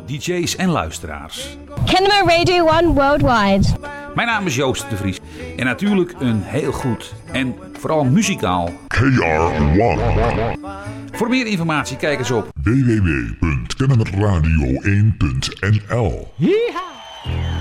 DJ's en luisteraars. Kennemer Radio 1 Worldwide. Mijn naam is Joost de Vries en natuurlijk een heel goed en vooral muzikaal KR1. Voor meer informatie kijk eens op www.kennemerradio1.nl. Yeehaw!